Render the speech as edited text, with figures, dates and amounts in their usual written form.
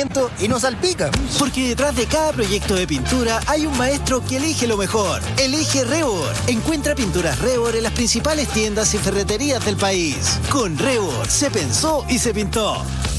rendimiento y no salpica. Porque detrás de cada proyecto de pintura hay un maestro que elige lo mejor. Elige Rebor. Encuentra pinturas Rebor en las principales tiendas y ferreterías del país. Con Rebor se pensó y se pintó.